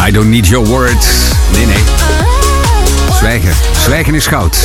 I don't need your words. Nee. Zwijgen. Zwijgen is goud.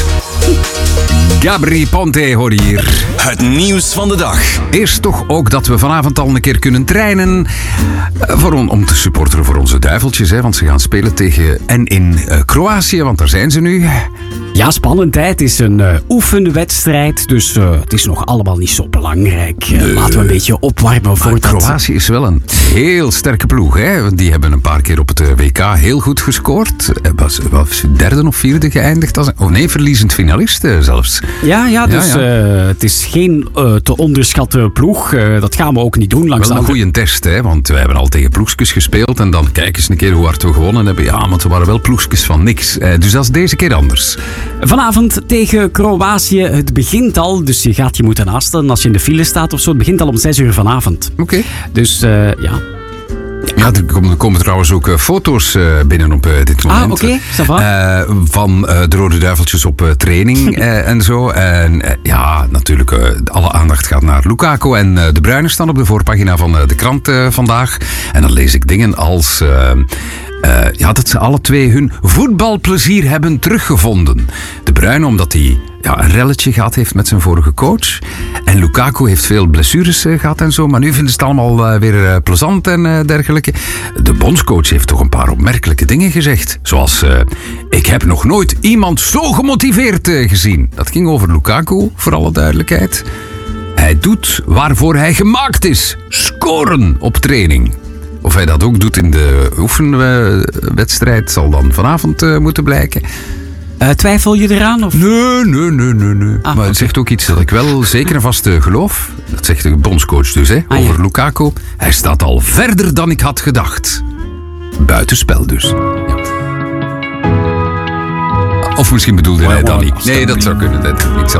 Gabri Ponte hoor je hier. Het nieuws van de dag. Eerst toch ook dat we vanavond al een keer kunnen trainen. Om te supporteren voor onze duiveltjes. Hè, want ze gaan spelen tegen en in Kroatië. Want daar zijn ze nu. Ja, spannend. Hè? Het is een oefenwedstrijd. Dus het is nog allemaal niet zo belangrijk. Laten we een beetje opwarmen voor dat. Kroatië is wel een heel sterke ploeg. Hè? Die hebben een paar keer op het WK heel goed gescoord. Was derde of vierde geëindigd. Verliezend finalist zelfs. Ja, dus het is geen te onderschatten ploeg. Dat gaan we ook niet doen. Wel een goede test, hè? Want we hebben al tegen ploegjes gespeeld. En dan kijk eens een keer hoe hard we gewonnen hebben. Ja, want ze waren wel ploegjes van niks. Dus dat is deze keer anders. Vanavond tegen Kroatië. Het begint al, dus je gaat je moeten haasten als je in de file staat of zo. Het begint al om 6 uur vanavond. Oké. Dus ja. Ja, er komen trouwens ook foto's binnen op dit moment. Oké. Van de Rode Duiveltjes op training en zo. En ja, natuurlijk, alle aandacht gaat naar Lukaku. En De Bruyne staan op de voorpagina van de krant vandaag. En dan lees ik dingen als... dat ze alle twee hun voetbalplezier hebben teruggevonden. De Bruyne omdat hij een relletje gehad heeft met zijn vorige coach. En Lukaku heeft veel blessures gehad en zo. Maar nu vinden ze het allemaal weer plezant en dergelijke. De bondscoach heeft toch een paar opmerkelijke dingen gezegd. Zoals, ik heb nog nooit iemand zo gemotiveerd gezien. Dat ging over Lukaku, voor alle duidelijkheid. Hij doet waarvoor hij gemaakt is. Scoren op training. Of hij dat ook doet in de oefenwedstrijd zal dan vanavond moeten blijken. Twijfel je eraan? Of? Nee. Maar het zegt ook iets dat ik wel zeker en vast geloof. Dat zegt de bondscoach dus, hè, over Lukaku. Hij staat al verder dan ik had gedacht. Buitenspel dus. Ja. Of misschien bedoelde hij dat niet. Nee, dat zou kunnen.